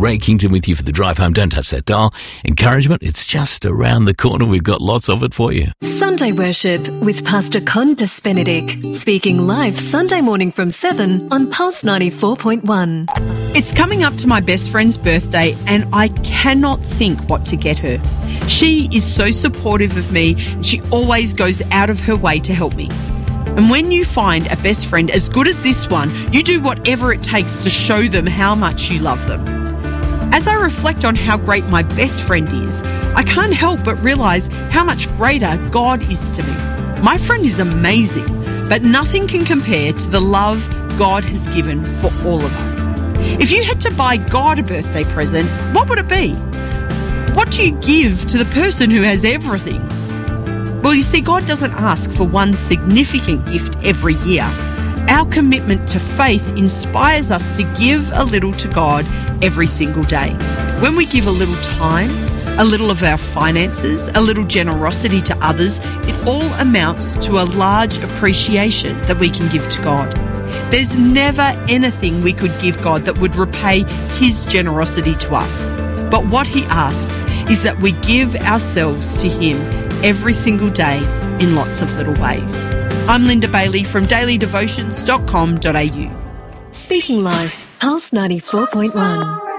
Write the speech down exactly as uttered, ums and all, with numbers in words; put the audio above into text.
Ray Kington with you for the drive home. Don't touch that dial. Encouragement, it's just around the corner. We've got lots of it for you. Sunday Worship with Pastor Condas Benedict, speaking live Sunday morning from seven on Pulse ninety-four point one. It's coming up to my best friend's birthday and I cannot think what to get her. She is so supportive of me and she always goes out of her way to help me. And when you find a best friend as good as this one, you do whatever it takes to show them how much you love them. As I reflect on how great my best friend is, I can't help but realise how much greater God is to me. My friend is amazing, but nothing can compare to the love God has given for all of us. If you had to buy God a birthday present, what would it be? What do you give to the person who has everything? Well, you see, God doesn't ask for one significant gift every year. Our commitment to faith inspires us to give a little to God every single day. When we give a little time, a little of our finances, a little generosity to others, it all amounts to a large appreciation that we can give to God. There's never anything we could give God that would repay His generosity to us. But what He asks is that we give ourselves to Him every single day in lots of little ways. I'm Linda Bailey from daily devotions dot com dot a u. Speaking live, Pulse ninety-four point one.